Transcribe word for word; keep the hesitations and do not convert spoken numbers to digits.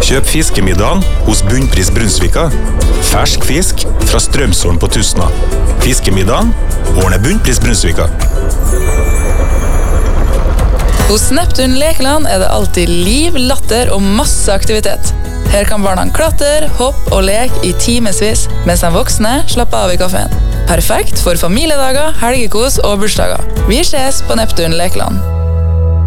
Kjøp fiskemiddagen hos Bunnpris Brunsvika. Fersk fisk fra Strømsholm på Tusna. Fiskemiddagen ordner Bunnpris Brunsvika. Hos Neptun Lekeland er det alltid liv, latter og masse aktivitet. Her kan barna klatre, hoppe og leke i timesvis, mens de voksne slapper av i kaféen. Perfekt for familiedager, helgekos og bursdager. Vi ses på Neptun Lekeland.